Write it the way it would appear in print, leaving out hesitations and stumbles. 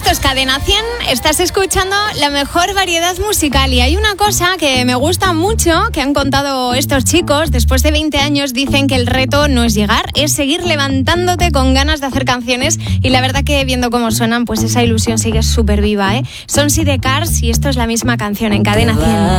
Esto es Cadena 100, estás escuchando la mejor variedad musical y hay una cosa que me gusta mucho que han contado estos chicos. Después de 20 años dicen que el reto no es llegar, es seguir levantándote con ganas de hacer canciones y la verdad que viendo cómo suenan, pues esa ilusión sigue súper viva, ¿eh? Son Sidecar y esto es la misma canción en Cadena 100.